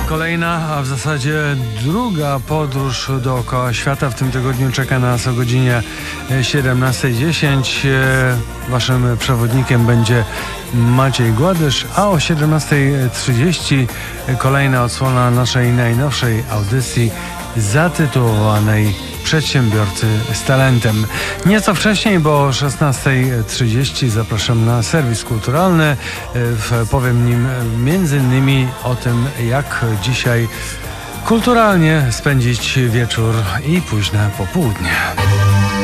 Kolejna, a w zasadzie druga podróż dookoła świata w tym tygodniu czeka nas o godzinie 17:10. Waszym przewodnikiem będzie Maciej Gładysz, a o 17:30 kolejna odsłona naszej najnowszej audycji zatytułowanej Przedsiębiorcy z talentem. Nieco wcześniej, bo o 16:30 zapraszam na serwis kulturalny. Powiem nim m.in. o tym, jak dzisiaj kulturalnie spędzić wieczór i późne popołudnie.